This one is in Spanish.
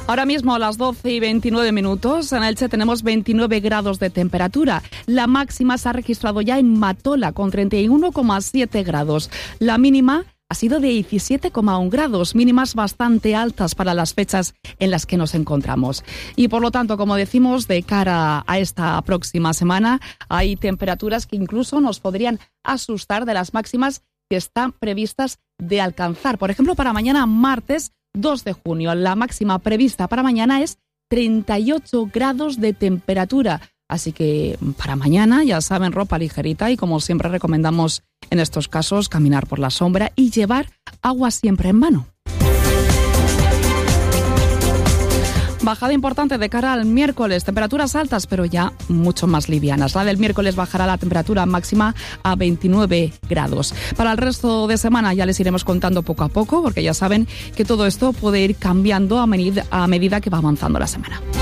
Ahora mismo a las 12:29 en Elche tenemos 29 grados de temperatura. La máxima se ha registrado ya en Matola con 31,7 grados. La mínima ha sido de 17,1 grados, mínimas bastante altas para las fechas en las que nos encontramos. Y por lo tanto, como decimos, de cara a esta próxima semana, hay temperaturas que incluso nos podrían asustar de las máximas que están previstas de alcanzar. Por ejemplo, para mañana, martes 2 de junio, la máxima prevista para mañana es 38 grados de temperatura. Así que para mañana, ya saben, ropa ligerita y como siempre recomendamos en estos casos, caminar por la sombra y llevar agua siempre en mano. Bajada importante de cara al miércoles, temperaturas altas pero ya mucho más livianas. La del miércoles bajará la temperatura máxima a 29 grados. Para el resto de semana ya les iremos contando poco a poco porque ya saben que todo esto puede ir cambiando a medida que va avanzando la semana.